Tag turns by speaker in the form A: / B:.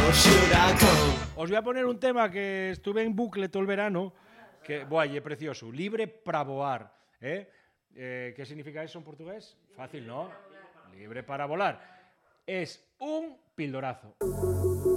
A: Os voy a poner un tema que estuve en bucle todo el verano, que, buah, es precioso. Libre para voar. ¿Qué significa eso en portugués? Fácil, ¿no? Libre para volar. Es un pildorazo.